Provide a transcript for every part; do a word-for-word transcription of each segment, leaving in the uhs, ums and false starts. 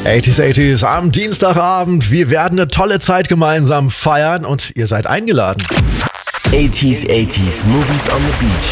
achtziger achtziger am Dienstagabend. Wir werden eine tolle Zeit gemeinsam feiern und ihr seid eingeladen. achtziger achtziger Movies on the Beach.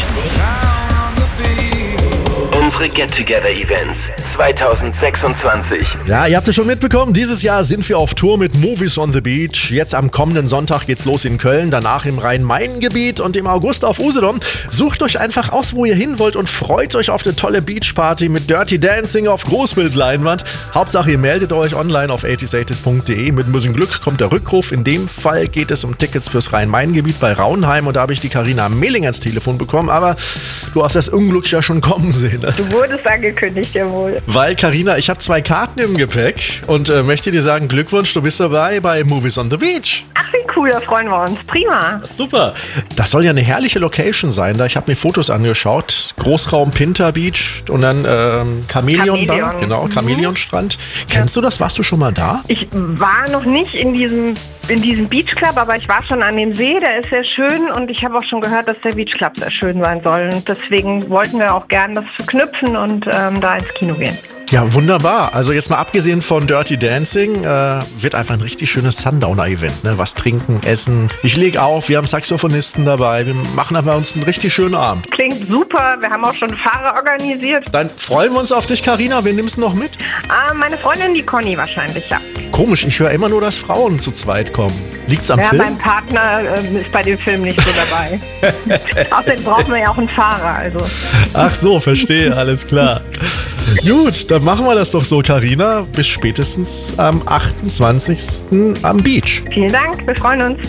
Unsere Get-Together-Events zwanzig sechsundzwanzig. Ja, ihr habt es schon mitbekommen, dieses Jahr sind wir auf Tour mit Movies on the Beach. Jetzt am kommenden Sonntag geht's los in Köln, danach im Rhein-Main-Gebiet und im August auf Usedom. Sucht euch einfach aus, wo ihr hin wollt und freut euch auf eine tolle Beachparty mit Dirty Dancing auf Großbildleinwand. Hauptsache, ihr meldet euch online auf achtziger achtziger punkt de. Mit ein bisschen Glück kommt der Rückruf. In dem Fall geht es um Tickets fürs Rhein-Main-Gebiet bei Raunheim und da habe ich die Carina Mehling ans Telefon bekommen, aber du hast das Unglück ja schon kommen sehen. Ne? Du wurdest angekündigt, jawohl. Weil, Carina, ich habe zwei Karten im Gepäck und äh, möchte dir sagen, Glückwunsch, du bist dabei bei Movies on the Beach. Ach, wie cool, da freuen wir uns. Prima. Super. Das soll ja eine herrliche Location sein. Da ich habe mir Fotos angeschaut. Großraum Pinter Beach und dann ähm, Chamäleon Bar. Chamäleon. Genau, Mhm. Chamäleonstrand. Kennst du das? Warst du schon mal da? Ich war noch nicht in diesem, in diesem Beachclub, aber ich war schon an dem See, der ist sehr schön und ich habe auch schon gehört, dass der Beachclub sehr schön sein soll. Und deswegen wollten wir auch gerne das verknüpfen und ähm, da ins Kino gehen. Ja, wunderbar. Also jetzt mal abgesehen von Dirty Dancing, äh, wird einfach ein richtig schönes Sundowner-Event. Ne? Was trinken, essen. Ich lege auf, wir haben Saxophonisten dabei. Wir machen einfach uns einen richtig schönen Abend. Klingt super, wir haben auch schon Fahrer organisiert. Dann freuen wir uns auf dich, Carina. Wen nimmst du noch mit? Ah, meine Freundin, die Conny wahrscheinlich, ja. Komisch, ich höre immer nur, dass Frauen zu zweit kommen. Liegt's am Ja, Film? mein Partner ähm, ist bei dem Film nicht so dabei. Außerdem brauchen wir ja auch einen Fahrer, also. Ach so, verstehe, alles klar. Gut, dann machen wir das doch so, Carina. Bis spätestens am achtundzwanzigsten am Beach. Vielen Dank, wir freuen uns.